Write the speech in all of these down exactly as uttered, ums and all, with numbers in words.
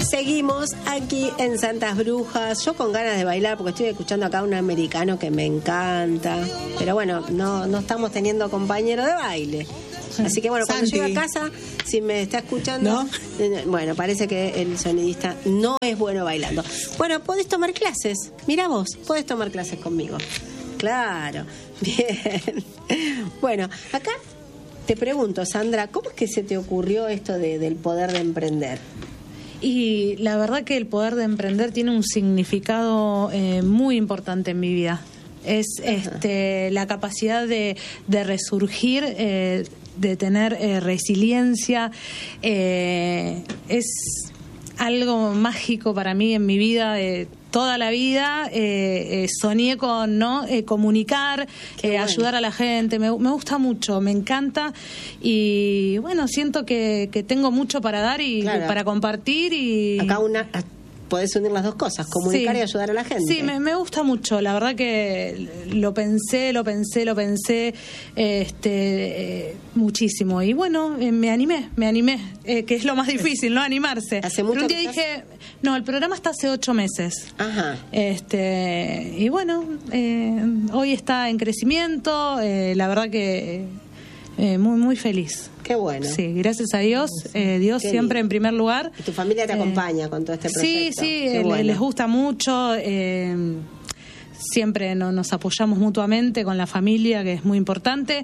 Seguimos aquí en Santas Brujas. Yo con ganas de bailar porque estoy escuchando acá a un americano que me encanta. Pero bueno, no, no estamos teniendo compañero de baile. Así que bueno, cuando Santi. llegue a casa, si me está escuchando, ¿No? eh, bueno, parece que el sonidista no es bueno bailando. Bueno, podés tomar clases. Mira vos, podés tomar clases conmigo. Claro, bien. Bueno, acá te pregunto, Sandra, ¿cómo es que se te ocurrió esto de, del poder de emprender? Y la verdad que el poder de emprender tiene un significado eh, muy importante en mi vida. Es este, la capacidad de, de resurgir, eh, de tener eh, resiliencia. Eh, es algo mágico para mí en mi vida. Eh, toda la vida eh, eh, soñé con no eh, comunicar, eh, bueno. ayudar a la gente. Me, me gusta mucho, me encanta. Y bueno, siento que, que tengo mucho para dar y Claro. para compartir. Y Acá una... Podés unir las dos cosas, comunicar Sí. y ayudar a la gente. Sí, me, me gusta mucho. La verdad que lo pensé, lo pensé, lo pensé este, eh, muchísimo. Y bueno, eh, me animé, me animé, eh, que es lo más difícil, ¿no? Animarse. ¿Hace mucho Pero un día que estás? dije, no, el programa está hace ocho meses. Ajá. Este, y bueno, eh, hoy está en crecimiento. Eh, la verdad que eh, muy, muy feliz. Qué bueno. Sí, gracias a Dios. Eh, Dios Qué siempre bien. en primer lugar. Y tu familia te Eh, acompaña con todo este proyecto. Sí, sí, Qué le- bueno. les gusta mucho. Eh, siempre no, nos apoyamos mutuamente con la familia, que es muy importante.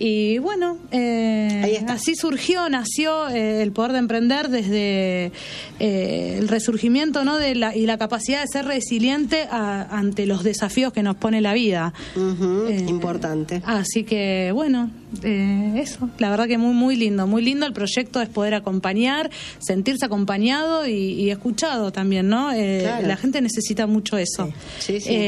Y bueno, eh, Ahí está. así surgió, nació eh, el poder de emprender desde eh, el resurgimiento, ¿no? De la, y la capacidad de ser resiliente a- ante los desafíos que nos pone la vida. Ujú, Eh, importante. Así que bueno, eh, eso, la verdad que muy muy lindo, muy lindo el proyecto, es poder acompañar, sentirse acompañado y, y escuchado también, ¿no? Eh, Claro. La gente necesita mucho eso. Sí, sí.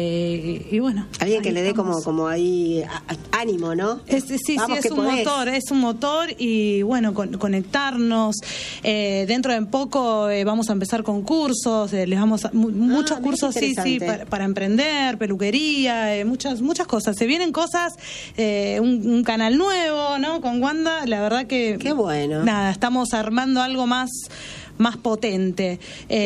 Eh, y, y bueno. Alguien que ahí le dé como, estamos. como ahí a- a- ánimo, ¿no? Es- sí, sí, Vamos es que un podés. motor, es un motor y bueno, con- conectarnos. Eh, dentro de poco eh, vamos a empezar con cursos, eh, les vamos a, mu- muchos mira cursos, qué sí, sí, interesante. para, para emprender, peluquería, eh, muchas muchas cosas. Se vienen cosas, eh, un, un canal nuevo, ¿no? Con Wanda, la verdad que Qué bueno. Nada, estamos armando algo más más potente.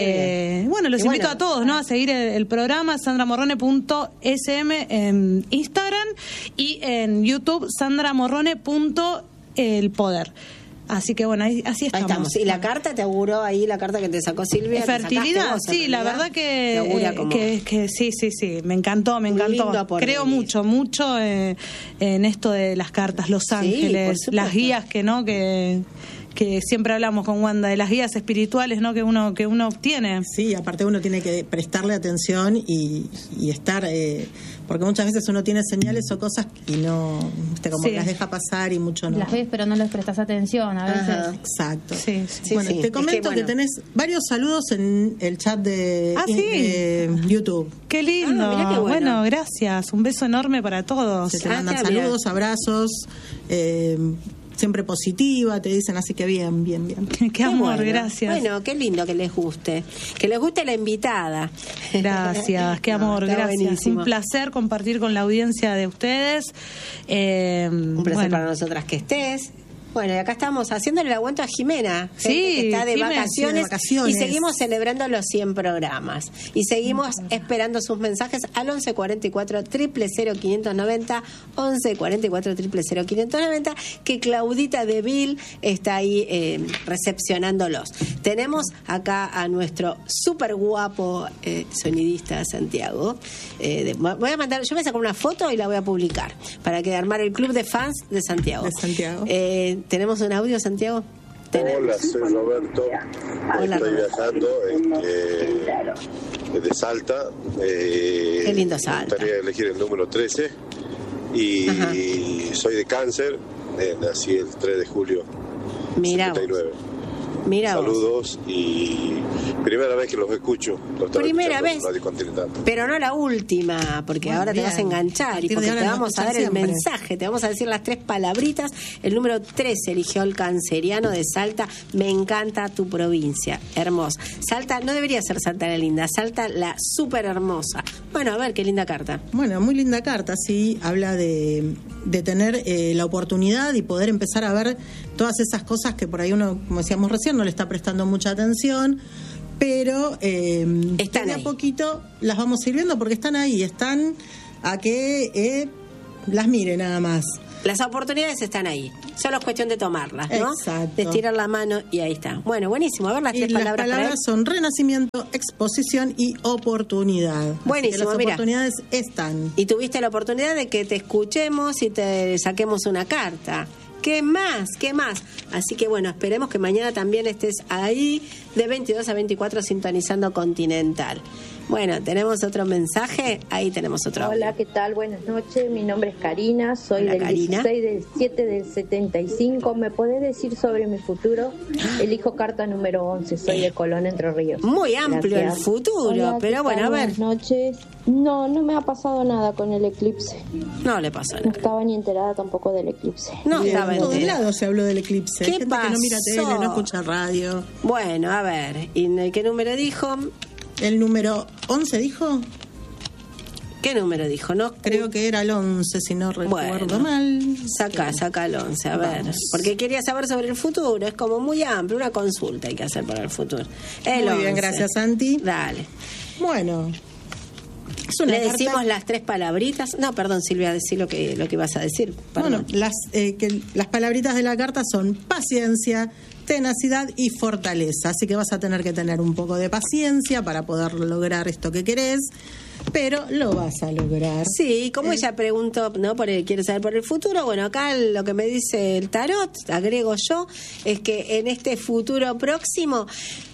Eh, bueno, los Y invito bueno. a todos, ¿no? A seguir el, el programa sandra morrone punto s m en Instagram y en YouTube sandra morrone punto el poder. Así que bueno, ahí, así Ahí estamos. estamos. Y la carta te auguró ahí, la carta que te sacó Silvia. te sacaste Fertilidad, vos, en sí, la realidad. verdad que, Te augura eh, como- que, que sí, sí, sí, me encantó, me Muy encantó. lindo por Creo venir. mucho, mucho eh, en esto de las cartas, los por ángeles, supuesto. las guías que no, que que siempre hablamos con Wanda de las guías espirituales, ¿no? Que uno que uno obtiene. Sí, aparte uno tiene que prestarle atención y, y estar, eh, porque muchas veces uno tiene señales o cosas y no, viste, como Sí. las deja pasar y mucho no. Las ves, pero no les prestas atención a veces. Ajá. Exacto. Sí, sí. Sí, bueno, sí. te Es comento que, que, bueno. tenés varios saludos en el chat de Ah, in- sí. eh, YouTube. Qué lindo. Ah, mirá qué bueno. Bueno, gracias. Un beso enorme para todos. Se te Ah, mandan mira, mira. saludos, abrazos, eh, siempre positiva, te dicen, así que bien, bien, bien. Qué amor, bueno. gracias. Bueno, qué lindo que les guste. Que les guste la invitada. Gracias, qué No, amor, está gracias. buenísimo. Un placer compartir con la audiencia de ustedes. Eh, Un placer bueno, para nosotras que estés. Bueno, y acá estamos haciéndole el aguanto a Jimena, gente Sí, que está de Jimé, vacaciones, sí, de vacaciones. y seguimos celebrando los cien programas. Y seguimos esperando sus mensajes al once cuarenta y cuatro, cero cero cero, quinientos noventa, once cuarenta y cuatro, cero cero cero, quinientos noventa, que Claudita de Vil está ahí eh, recepcionándolos. Tenemos acá a nuestro súper guapo eh, sonidista Santiago. Eh, de- voy a mandar, yo voy a sacar una foto y la voy a publicar para que armar el club de fans de Santiago. De Santiago. Eh, ¿Tenemos un audio, Santiago? Tenemos. Hola, soy Roberto. Hola, Estoy Roberto. viajando este, desde Salta. Eh, Qué lindo Salta. Me gustaría elegir el número trece. Y Ajá. soy de cáncer. Eh, nací el tres de julio Mira setenta y nueve. Mira vos. Saludos y primera vez que los escucho. Los estaba Primera escuchando en vez. Radio Continental. Pero no la última, porque Muy ahora te bien. vas a enganchar A y partir de porque ahora te nos vamos a dar escuchan el siempre. mensaje, te vamos a decir las tres palabritas. El número trece eligió el canceriano de Salta. Me encanta tu provincia, hermosa. Salta, no debería ser Salta la linda, Salta la súper hermosa. Bueno, a ver, qué linda carta. Bueno, muy linda carta, sí, habla de, de tener eh, la oportunidad y poder empezar a ver todas esas cosas que por ahí uno, como decíamos recién, no le está prestando mucha atención, pero eh, Están de a ahí. poquito las vamos a ir viendo porque están ahí, están a que eh, las mire nada más. Las oportunidades están ahí. Solo es cuestión de tomarlas, ¿no? Exacto. De estirar la mano y ahí está. Bueno, buenísimo. A ver las Y tres las palabras palabras para él. son renacimiento, exposición y oportunidad. Así que Buenísimo, las mira. oportunidades están. Y tuviste la oportunidad de que te escuchemos y te saquemos una carta. ¿Qué más? ¿Qué más? Así que bueno, esperemos que mañana también estés ahí de veintidós a veinticuatro sintonizando Continental. Bueno, ¿tenemos otro mensaje? Ahí tenemos otro. Hola, ¿qué tal? Buenas noches, mi nombre es Karina, soy Hola, del Karina. dieciséis del siete del setenta y cinco. ¿Me podés decir sobre mi futuro? Elijo carta número once, soy de Colón, Entre Ríos. Muy amplio Gracias. el futuro, Hola, pero ¿qué bueno, tal? a ver. Buenas noches. No, no me ha pasado nada con el eclipse. No le pasó No nada. estaba ni enterada tampoco del eclipse. No Bien, estaba en todos entera. lados se habló del eclipse. ¿Qué Hay gente que no mira pasó? tele, no escucha radio. Bueno, a ver, ¿y qué número dijo? El número once dijo, ¿Qué número dijo? No, creo que era el once, si no recuerdo Bueno. mal. Saca, saca el once, a ver. Vamos. Porque quería saber sobre el futuro. Es como muy amplio, una consulta hay que hacer para el futuro. El Muy bien, once. gracias, Santi. Dale. Bueno, es una Le carta- decimos las tres palabritas. No, perdón, Silvia, decí lo que, lo que ibas a decir. Perdón. Bueno, las, eh, que las palabritas de la carta son paciencia, tenacidad y fortaleza. Así que vas a tener que tener un poco de paciencia para poder lograr esto que querés, pero lo vas a lograr. Sí, como ella preguntó, ¿no? Por el, quiere saber por el futuro. Bueno, acá lo que me dice el tarot, agrego yo, es que en este futuro próximo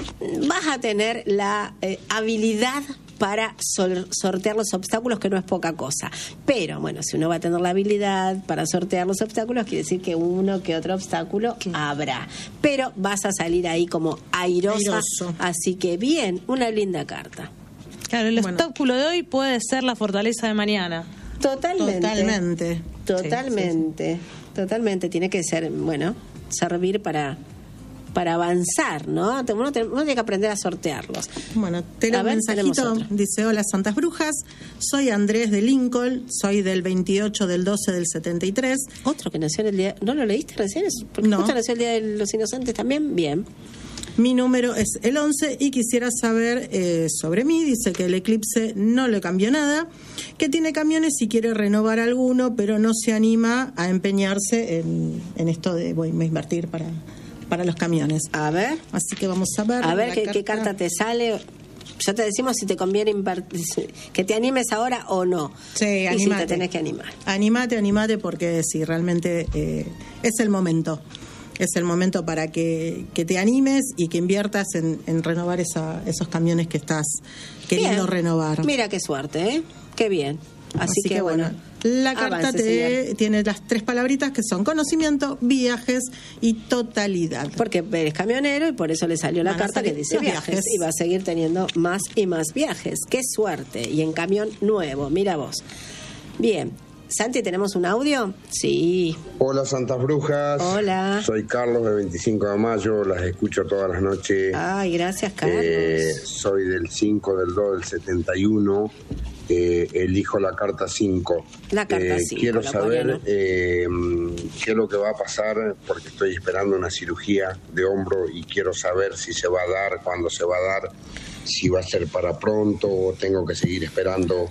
vas a tener la eh, habilidad para sol- sortear los obstáculos, que no es poca cosa. Pero, bueno, si uno va a tener la habilidad para sortear los obstáculos, quiere decir que uno que otro obstáculo habrá. Pero vas a salir ahí como airosa. Airoso. Así que bien, una linda carta. Claro, el Bueno. obstáculo de hoy puede ser la fortaleza de mañana. Totalmente. Totalmente. Totalmente, totalmente. Tiene que ser, bueno, servir para para avanzar, ¿no? Uno, te- uno tiene que aprender a sortearlos. Bueno, te leo A un ver, tenemos mensajito. otro. Dice, hola Santas Brujas, soy Andrés de Lincoln, soy del veintiocho del doce del setenta y tres. Otro que nació en el día... ¿No lo leíste recién? Porque No. justo nació el Día de los Inocentes también. Bien. Mi número es el once y quisiera saber eh, sobre mí. Dice que el eclipse no le cambió nada, que tiene camiones y quiere renovar alguno, pero no se anima a empeñarse en, en esto de voy a invertir para, para los camiones. A ver. Así que vamos a ver. A ver la qué, qué carta te sale. Ya te decimos si te conviene invertir, que te animes ahora o no. Sí, y si animate. te tenés que animar. Animate, animate, porque sí, realmente eh, es el momento. Es el momento para que, que te animes y que inviertas en, en renovar esa, esos camiones que estás queriendo Bien. renovar. Mira qué suerte, ¿eh? Qué bien. Así, Así que bueno, la carta avance, te, señor. tiene las tres palabritas que son conocimiento, viajes y totalidad. Porque eres camionero y por eso le salió la Van a carta que salir dice los viajes. viajes. Y va a seguir teniendo más y más viajes. ¡Qué suerte! Y en camión nuevo, mira vos. Bien. Santi, ¿tenemos un audio? Sí. Hola Santas Brujas. Hola. Soy Carlos de veinticinco de mayo, las escucho todas las noches. Ay, gracias, Carlos. Eh, soy del cinco del dos del setenta y uno. Eh, elijo la carta cinco. La carta Eh, cinco, Quiero la saber Poliana. eh, qué es lo que va a pasar, porque estoy esperando una cirugía de hombro y quiero saber si se va a dar, cuándo se va a dar, si va a ser para pronto o tengo que seguir esperando.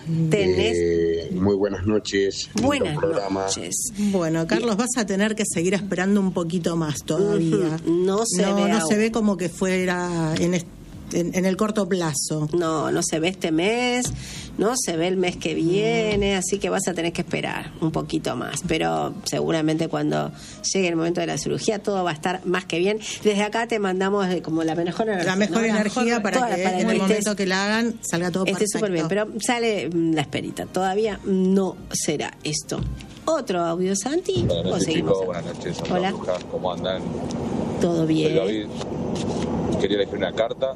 Tenés Eh, muy buenas noches. lindo buenas programa. noches. Bueno, Carlos, vas a tener que seguir esperando un poquito más todavía. Ujú, no se no, ve no aún. se ve como que fuera en, est- en, en el corto plazo. No, no se ve este mes, no se ve el mes que viene, así que vas a tener que esperar un poquito más. Pero seguramente cuando llegue el momento de la cirugía todo va a estar más que bien. Desde acá te mandamos eh, como la mejor energía. La mejor ¿no? energía para toda- que para en el estés- momento que la hagan salga todo esté perfecto. súper bien, pero sale mm, la esperita. Todavía no será esto. Otro audio, Santi. Buenas ¿O noches, seguimos? chicos. Buenas noches, Santa Hola. Brujas. ¿Cómo andan? Todo Soy bien. David. Quería elegir una carta,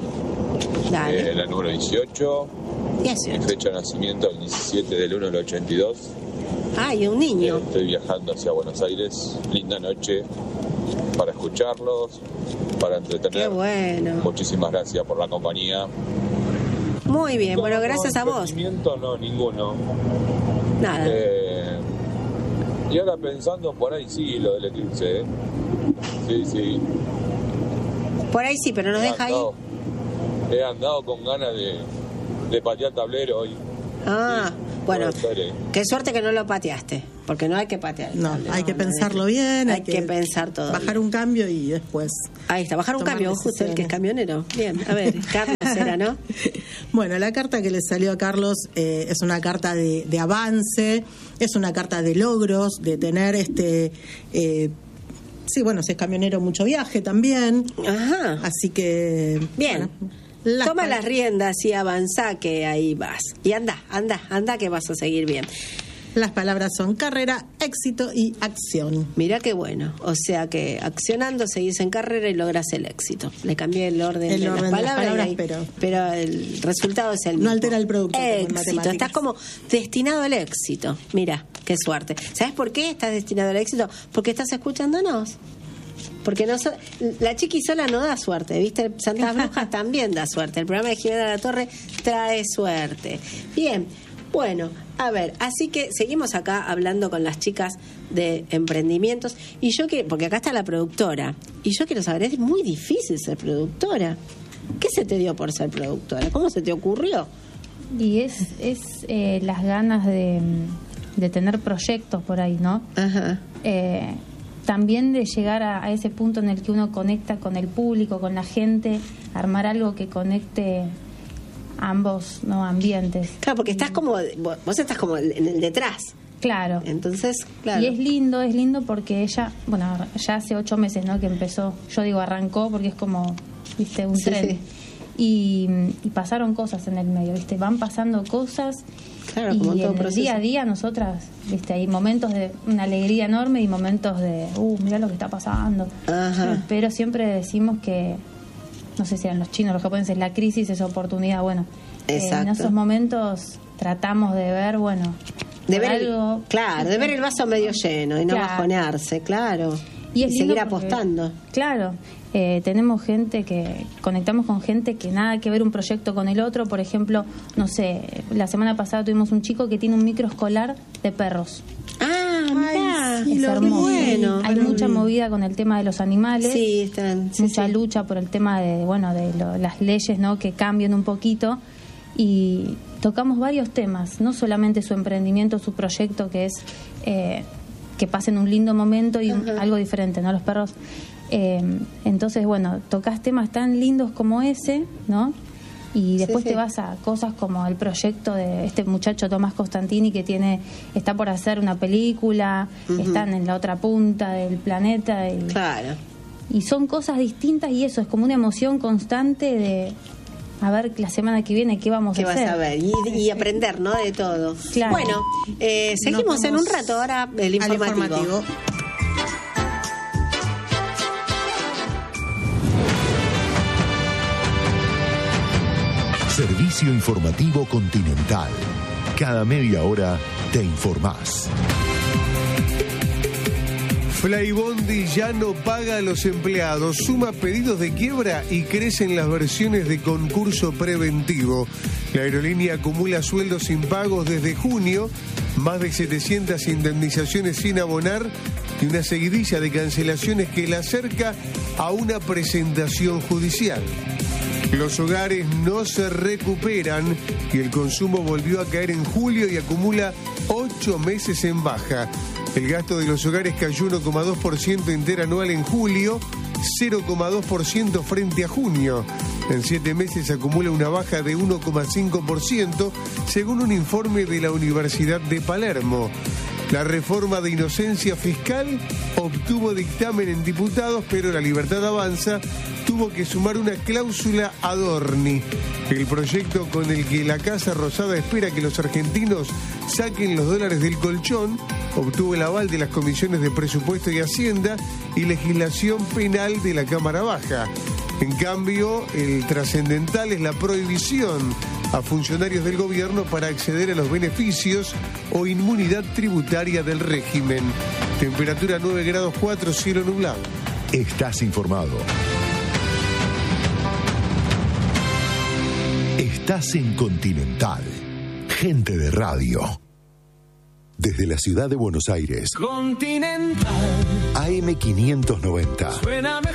Dale. eh, la número dieciocho. Mi dieciocho. fecha de nacimiento, el diecisiete del uno del ochenta y dos. Ay, un Eh, niño. estoy viajando hacia Buenos Aires. Linda noche para escucharlos, para Qué entretener. bueno. Muchísimas gracias por la compañía. Muy bien. Bueno, No, gracias no, a vos. emprendimiento no, ninguno. Nada. Eh, y ahora pensando por ahí, sí, lo del eclipse. ¿eh? Sí, sí. Por ahí sí, pero nos He deja ahí. andado- He andado con ganas de, de patear tablero hoy. Ah, bueno, Puede ser, eh. qué suerte que no lo pateaste, porque no hay que patear. el No, tablero, hay que no, pensarlo no, bien. Hay que pensar todo. Bajar bien. un cambio y después. Ahí está, bajar un tomar cambio, justo el que es camionero. Bien, a ver, Carlos era, ¿no? Bueno, la carta que le salió a Carlos eh, es una carta de, de avance, es una carta de logros, de tener este... Eh, sí, bueno, si es camionero, mucho viaje también. Ajá. Así que... Bien. bueno, las Toma car- las riendas y avanza, que ahí vas. Y anda, anda, anda, que vas a seguir bien. Las palabras son carrera, éxito y acción. Mira qué bueno. O sea que accionando seguís en carrera y logras el éxito. Le cambié el orden, El de, orden de las las palabras, palabras, y ahí- pero- pero el resultado es el mismo. No altera el producto, como en Éxito. matemáticas. Estás como destinado al éxito. Mira, qué suerte. ¿Sabes por qué estás destinado al éxito? Porque estás escuchándonos. Porque no so- la Chiqui sola no da suerte, ¿viste? Santas Brujas también da suerte. El programa de Jimena La Torre trae suerte. Bien, bueno, a ver, así que seguimos acá hablando con las chicas de emprendimientos. Y yo quiero, porque acá está la productora, y yo quiero saber, es muy difícil ser productora. ¿Qué se te dio por ser productora? ¿Cómo se te ocurrió? Y es, es eh, las ganas de, de tener proyectos por ahí, ¿no? Ajá. Eh, también de llegar a, a ese punto en el que uno conecta con el público, con la gente, armar algo que conecte ambos, ¿no?, ambientes. Claro, porque estás como, vos vos estás como en el detrás. Claro. Entonces, claro. Y es lindo, es lindo porque ella, bueno, ya hace ocho meses, ¿no?, que empezó, yo digo arrancó porque es como, viste, un Sí, tren. sí. Y, y pasaron cosas en el medio, viste, van pasando cosas. Claro, y como en todo en el proceso. día a día nosotras, viste, hay momentos de una alegría enorme y momentos de, uh, mirá lo que está pasando. Ajá. Pero siempre decimos que, no sé si eran los chinos, los japoneses, la crisis es oportunidad. Bueno, eh, Exacto. en esos momentos tratamos de ver, bueno, De por ver el- algo, claro, de ver el vaso medio lleno y no Claro. bajonearse, claro. Y, es lindo seguir porque, apostando. Claro, eh, tenemos gente que, conectamos con gente que nada que ver un proyecto con el otro. Por ejemplo, no sé, la semana pasada tuvimos un chico que tiene un micro escolar de perros. Ah, mirá, sí, Es lo hermoso. bueno. Hay mucha movida con el tema de los animales. Sí, están. Sí, mucha sí. lucha por el tema de, bueno, de lo- las leyes, ¿no?, que cambien un poquito. Y tocamos varios temas, no solamente su emprendimiento, su proyecto, que es eh, que pasen un lindo momento y un- Ajá. algo diferente, ¿no?, los perros. Eh, entonces, bueno, tocas temas tan lindos como ese, ¿no? Y después sí. te vas a cosas como el proyecto de este muchacho Tomás Costantini, que tiene está por hacer una película, Ujú. están en la otra punta del planeta. Y, Claro. y son cosas distintas y eso es como una emoción constante de a ver la semana que viene qué vamos ¿Qué a vas hacer. a ver? Y, y aprender, ¿no? De todo. Claro. Bueno, eh, seguimos Nos en un vamos rato ahora el al informativo. informativo. Servicio Informativo Continental. Cada media hora te informás. Flybondi ya no paga a los empleados, suma pedidos de quiebra y crecen las versiones de concurso preventivo. La aerolínea acumula sueldos sin pagos desde junio, más de setecientas indemnizaciones sin abonar y una seguidilla de cancelaciones que la acerca a una presentación judicial. Los hogares no se recuperan y el consumo volvió a caer en julio y acumula ocho meses en baja. El gasto de los hogares cayó uno coma dos por ciento interanual en julio, cero coma dos por ciento frente a junio. En siete meses acumula una baja de uno coma cinco por ciento, según un informe de la Universidad de Palermo. La reforma de inocencia fiscal obtuvo dictamen en diputados, pero la Libertad Avanza tuvo que sumar una cláusula Adorni. El proyecto con el que la Casa Rosada espera que los argentinos saquen los dólares del colchón obtuvo el aval de las comisiones de Presupuesto y Hacienda y Legislación Penal de la Cámara Baja. En cambio, el trascendental es la prohibición a funcionarios del gobierno para acceder a los beneficios o inmunidad tributaria del régimen. Temperatura nueve grados cuatro, cielo nublado. Estás informado. Estás en Continental. Gente de radio. Desde la ciudad de Buenos Aires. Continental. A M quinientos noventa. Suena mejor.